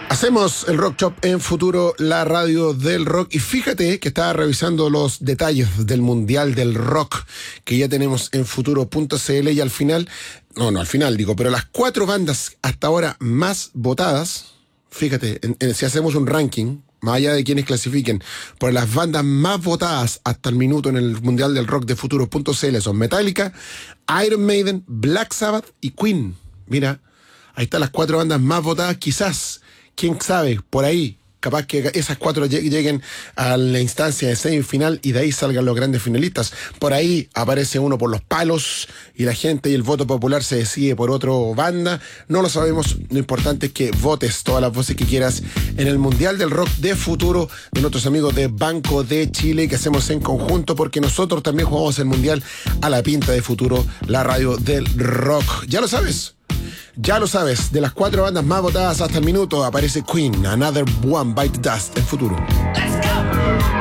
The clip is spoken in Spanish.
Hacemos el Rock Shop en Futuro, la radio del rock. Y fíjate que estaba revisando los detalles del Mundial del Rock que ya tenemos en futuro.cl y al final, pero las 4 bandas hasta ahora más votadas, fíjate, si hacemos un ranking, más allá de quienes clasifiquen, por las bandas más votadas hasta el minuto en el Mundial del Rock de futuro.cl son Metallica, Iron Maiden, Black Sabbath y Queen. Mira, ahí están las 4 bandas más votadas, quizás. ¿Quién sabe? Por ahí, capaz que esas 4 lleguen a la instancia de semifinal y de ahí salgan los grandes finalistas. Por ahí aparece uno por los palos y la gente y el voto popular se decide por otra banda. No lo sabemos, lo importante es que votes todas las voces que quieras en el Mundial del Rock de Futuro de nuestros amigos de Banco de Chile, que hacemos en conjunto porque nosotros también jugamos el Mundial a la pinta de Futuro, la radio del rock. Ya lo sabes. Ya lo sabes, de las 4 bandas más votadas hasta el minuto aparece Queen, Another One Bite Dust en Futuro.